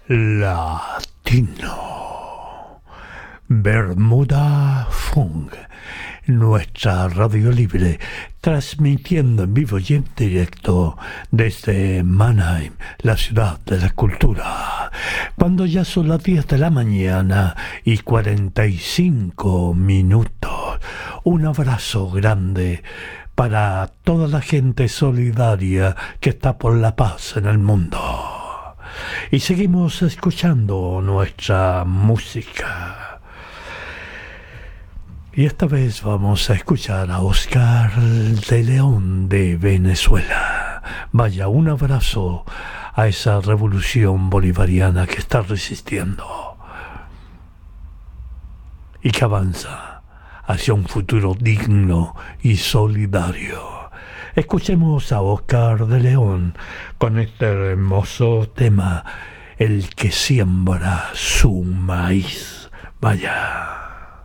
Latino. Bermuda Funk, nuestra radio libre, transmitiendo en vivo y en directo desde Mannheim, la ciudad de la cultura. Cuando ya son las 10 de la mañana y 45 minutos. Un abrazo grande para toda la gente solidaria que está por la paz en el mundo. Y seguimos escuchando nuestra música. Y esta vez vamos a escuchar a Oscar de León de Venezuela. Vaya, un abrazo a esa revolución bolivariana que está resistiendo y que avanza hacia un futuro digno y solidario. Escuchemos a Oscar de León con este hermoso tema, El que siembra su maíz. Vaya.